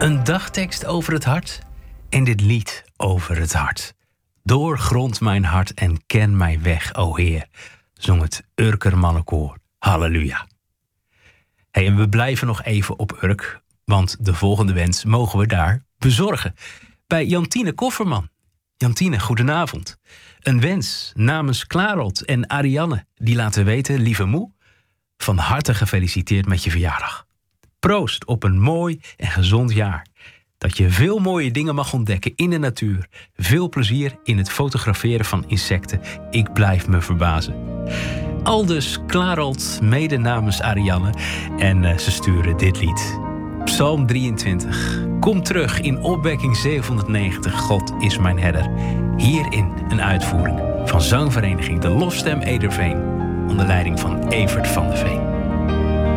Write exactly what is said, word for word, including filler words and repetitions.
Een dagtekst over het hart en dit lied over het hart. Doorgrond mijn hart en ken mijn weg, o Heer, zong het Urker mannenkoor. Halleluja. Hey, en we blijven nog even op Urk, want de volgende wens mogen we daar bezorgen. Bij Jantine Kofferman. Jantine, goedenavond. Een wens namens Klarold en Arianne, die laten weten, lieve moe, van harte gefeliciteerd met je verjaardag. Proost op een mooi en gezond jaar. Dat je veel mooie dingen mag ontdekken in de natuur. Veel plezier in het fotograferen van insecten. Ik blijf me verbazen. Aldus Klarold, mede namens Arianne. En uh, ze sturen dit lied. Psalm drieëntwintig. Kom terug in opwekking zevenhonderdnegentig. God is mijn herder. Hierin een uitvoering van zangvereniging De Lofstem Ederveen. Onder leiding van Evert van de Veen.